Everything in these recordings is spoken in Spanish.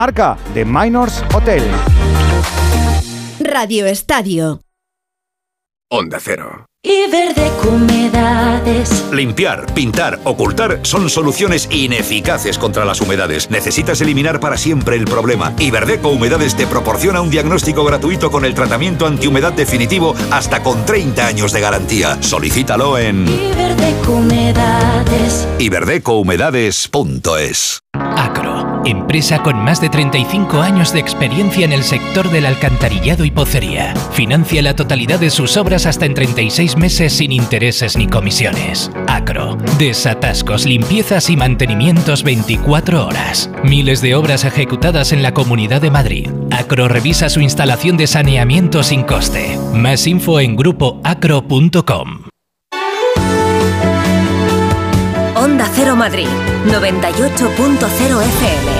Arca de Minors Hotel. Radio Estadio. Onda Cero. Iberdeco Humedades. Limpiar, pintar, ocultar son soluciones ineficaces contra las humedades. Necesitas eliminar para siempre el problema. Iberdeco Humedades te proporciona un diagnóstico gratuito con el tratamiento antihumedad definitivo hasta con 30 años de garantía. Solicítalo en Iberdeco Humedades. iberdecohumedades.es. Acro, empresa con más de 35 años de experiencia en el sector del alcantarillado y pocería. Financia la totalidad de sus obras hasta en 36 meses sin intereses ni comisiones. Acro, desatascos, limpiezas y mantenimientos 24 horas. Miles de obras ejecutadas en la Comunidad de Madrid. Acro revisa su instalación de saneamiento sin coste. Más info en grupoacro.com. Onda Cero Madrid, 98.0 FM.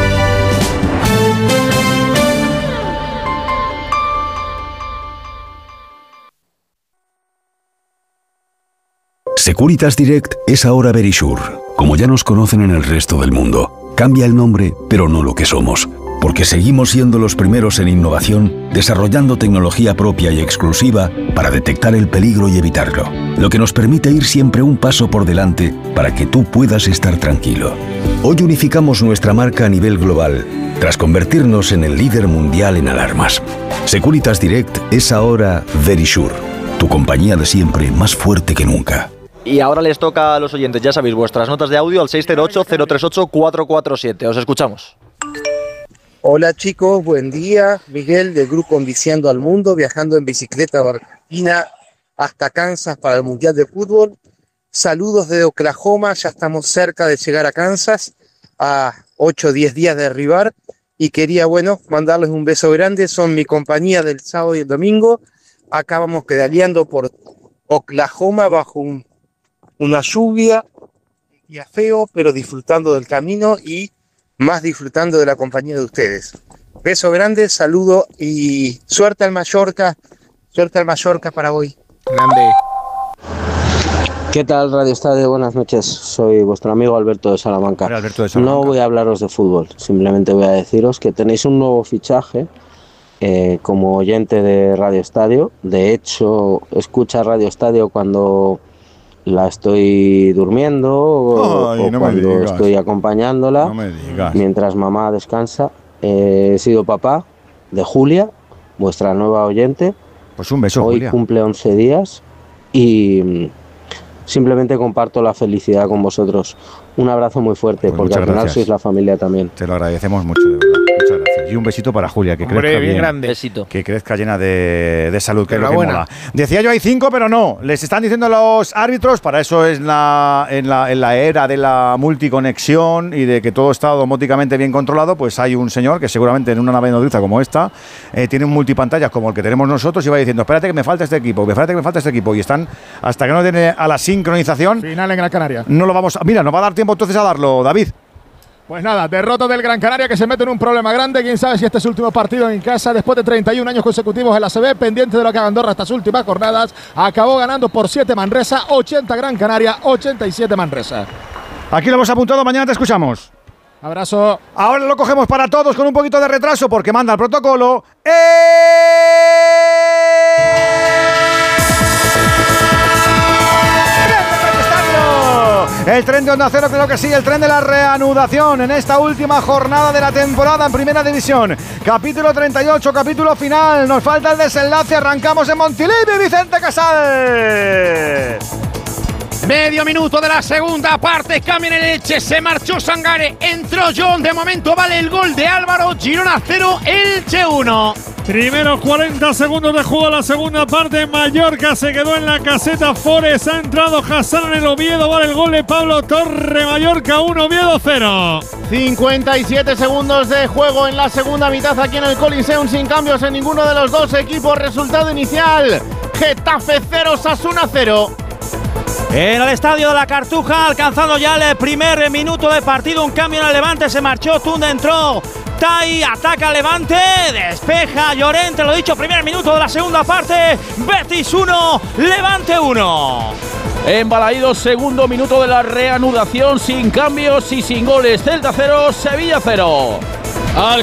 Securitas Direct es ahora Verisure, como ya nos conocen en el resto del mundo. Cambia el nombre, pero no lo que somos, porque seguimos siendo los primeros en innovación, desarrollando tecnología propia y exclusiva para detectar el peligro y evitarlo, lo que nos permite ir siempre un paso por delante para que tú puedas estar tranquilo. Hoy unificamos nuestra marca a nivel global, tras convertirnos en el líder mundial en alarmas. Securitas Direct es ahora Verisure, tu compañía de siempre más fuerte que nunca. Y ahora les toca a los oyentes, ya sabéis, vuestras notas de audio al 608-038-447. Os escuchamos. Hola chicos, buen día. Miguel del grupo Enviciando al Mundo, viajando en bicicleta de Argentina hasta Kansas para el Mundial de Fútbol. Saludos de Oklahoma, ya estamos cerca de llegar a Kansas, a 8 o 10 días de arribar. Y quería, mandarles un beso grande, son mi compañía del sábado y el domingo. Acá vamos pedaleando por Oklahoma bajo una lluvia, un día feo, pero disfrutando del camino y más disfrutando de la compañía de ustedes. Beso grande, saludo y suerte al Mallorca para hoy. Grande. ¿Qué tal, Radio Estadio? Buenas noches, soy vuestro amigo Alberto de Salamanca. Hola, Alberto de Salamanca. No voy a hablaros de fútbol, simplemente voy a deciros que tenéis un nuevo fichaje como oyente de Radio Estadio. De hecho, escucha Radio Estadio cuando la estoy durmiendo o no cuando estoy acompañándola, mientras mamá descansa. He sido papá de Julia, vuestra nueva oyente. Pues un beso, Hoy Julia. cumple 11 días y simplemente comparto la felicidad con vosotros. Un abrazo muy fuerte, pues porque al final sois la familia también. Te lo agradecemos mucho, de verdad. Muchas gracias. Y un besito para Julia, que crezca bien grande. Besito. Que crezca llena de salud, que es lo que mola. Decía yo hay 5, pero no. Les están diciendo los árbitros, para eso es en la era de la multiconexión y de que todo está domóticamente bien controlado, pues hay un señor que seguramente en una nave nodriza como esta tiene un multipantallas como el que tenemos nosotros y va diciendo, espérate que me falta este equipo, y están, hasta que no tiene a la sincronización. Final en Gran Canaria. No lo vamos a... Mira, nos va a dar tiempo entonces a darlo, David. Pues nada, derrota del Gran Canaria que se mete en un problema grande. Quién sabe si este es su último partido en casa después de 31 años consecutivos en la ACB, pendiente de lo que haga Andorra estas últimas jornadas. Acabó ganando por 7 Manresa, 80 Gran Canaria, 87 Manresa. Aquí lo hemos apuntado, mañana te escuchamos. Abrazo. Ahora lo cogemos para todos con un poquito de retraso porque manda el protocolo. El tren de Onda Cero, creo que sí, el tren de la reanudación en esta última jornada de la temporada en Primera División. Capítulo 38, capítulo final. Nos falta el desenlace. Arrancamos en Montilivi, Vicente Casal. Medio minuto de la segunda parte, cambio en el Elche, se marchó Sangare, entró John, de momento vale el gol de Álvaro, Girona 0, Elche 1. Primeros 40 segundos de juego, la segunda parte, Mallorca se quedó en la caseta, Forest ha entrado, Hassan en el Oviedo, vale el gol de Pablo Torre, Mallorca 1, Oviedo 0. 57 segundos de juego en la segunda mitad aquí en el Coliseum, sin cambios en ninguno de los dos equipos, resultado inicial, Getafe 0, Osasuna 0. En el estadio de la Cartuja, alcanzando ya el primer minuto de partido, un cambio en el Levante, se marchó Tunde, entró Tai, ataca Levante, despeja Llorente, lo dicho, primer minuto de la segunda parte, Betis 1, Levante 1. En Balaído, segundo minuto de la reanudación, sin cambios y sin goles, Celta 0, Sevilla 0. al